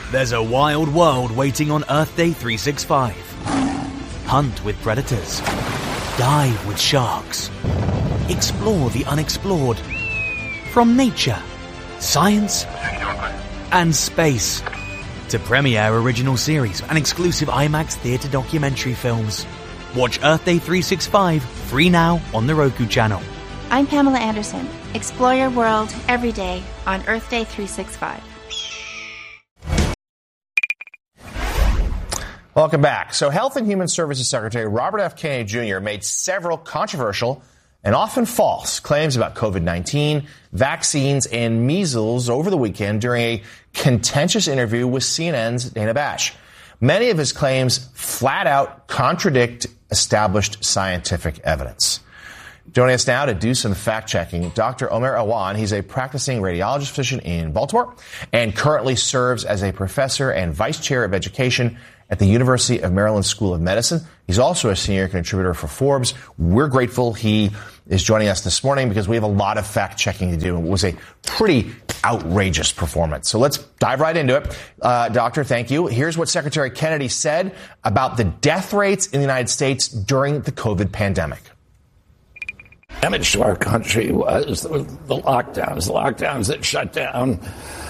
There's a wild world waiting on Earth Day 365. Hunt with predators. Dive with sharks. Explore the unexplored. From nature, science, and space. To premiere original series and exclusive IMAX theatre documentary films. Watch Earth Day 365 free now on the Roku channel. I'm Pamela Anderson. Explore your world every day on Earth Day 365. Welcome back. So Health and Human Services Secretary Robert F. Kennedy Jr. made several controversial and often false claims about COVID-19, vaccines, and measles over the weekend during a contentious interview with CNN's Dana Bash. Many of his claims flat out contradict established scientific evidence. Joining us now to do some fact-checking, Dr. Omer Awan. He's a practicing radiologist physician in Baltimore and currently serves as a professor and vice chair of education at the University of Maryland School of Medicine. He's also a senior contributor for Forbes. We're grateful he is joining us this morning because we have a lot of fact-checking to do. It was a pretty outrageous performance. So let's dive right into it. Doctor, thank you. Here's what Secretary Kennedy said about the death rates in the United States during the COVID pandemic. Damage to our country was the lockdowns that shut down